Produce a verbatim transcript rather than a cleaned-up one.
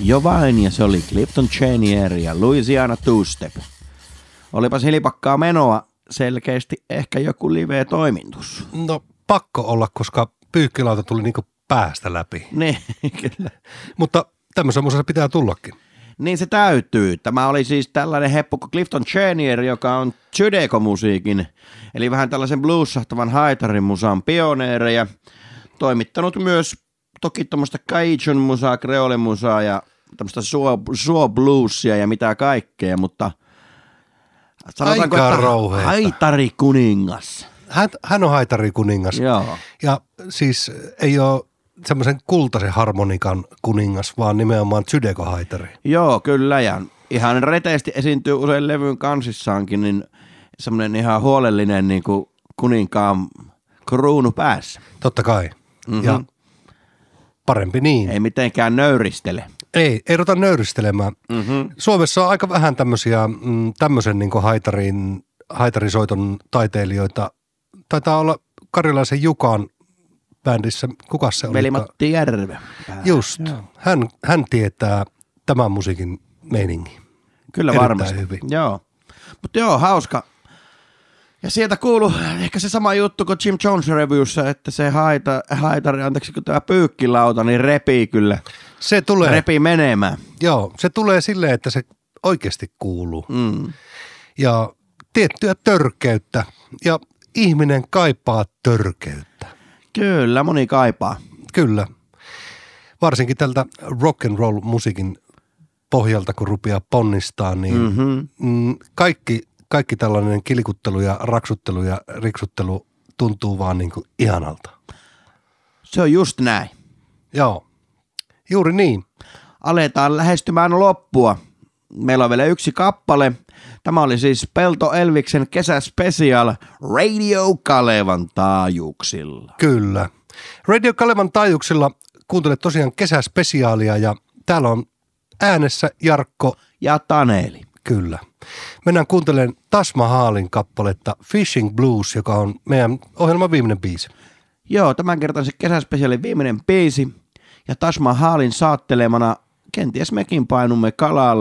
Jo vain, ja se oli Clifton Chenier ja Louisiana Two-Step. Olipa silipakkaa menoa, selkeästi ehkä joku live-toimintus. No pakko olla, koska pyykkilauta tuli niinku päästä läpi. Niin, kyllä. Mutta tämmöisen musassa pitää tullakin. Niin se täytyy. Tämä oli siis tällainen heppu kuin Clifton Chenier, joka on Zydeco-musiikin, eli vähän tällaisen blues-sahtavan haitarin musan pioneereja. Toimittanut myös toki tuommoista Cajun-musaa, kreole-musaa ja tämmöistä suo, suo bluesia ja mitä kaikkea, mutta sanotaanko, aika että rouheeta. Haitarikuningas. Hän, hän on haitarikuningas. Joo. Ja siis ei ole semmoisen kultaisen harmonikan kuningas, vaan nimenomaan Zydeco-haitari. Joo, kyllä, ja ihan reteesti esiintyy usein levyn kansissaankin, niin semmoinen ihan huolellinen niin kuin kuninkaan kruunu päässä. Totta kai. Mm-hmm. Ja parempi niin. Ei mitenkään nöyristele. Ei, ei ruveta nöyristelemään. Mm-hmm. Suomessa on aika vähän tämmöisiä mm, tämmöisen niin kuin haitarin, haitarisoiton taiteilijoita. Taitaa olla Karjalaisen Jukan bändissä. Kukas se oli? Veli-Matti Järve. Just. Hän, hän tietää tämän musiikin meiningin. Kyllä erittäin varmasti. hyvin. Joo. Mutta joo, hauska. Ja sieltä kuuluu ehkä se sama juttu kuin Jim Jones Reviewssä, että se haita, haitari, anteeksi kun tämä pyykkilauta, niin repii kyllä. Se tulee. Repii menemään. Joo, se tulee silleen, että se oikeasti kuuluu. Mm. Ja tiettyä törkeyttä. Ja ihminen kaipaa törkeyttä. Kyllä, moni kaipaa. Kyllä. Varsinkin tältä rock and roll musiikin pohjalta, kun rupeaa ponnistaa, niin Mm-hmm. mm, kaikki, kaikki tällainen kilikuttelu ja raksuttelu ja riksuttelu tuntuu vaan niin kuin ihanalta. Se on just näin. Joo, juuri niin. Aletaan lähestymään loppua. Meillä on vielä yksi kappale. Tämä oli siis Pelto Elviksen kesäspecial Radio Kalevan taajuuksilla. Kyllä. Radio Kalevan taajuuksilla kuuntelet tosiaan kesäspesiaalia ja täällä on äänessä Jarkko. Ja Taneli. Kyllä. Mennään kuuntelemaan Taj Mahalin kappaletta Fishing Blues, joka on meidän ohjelman viimeinen biisi. Joo, tämän kertaan se kesäspesiaalin viimeinen biisi. Ja Taj Mahalin saattelemana kenties mekin painumme kalalle.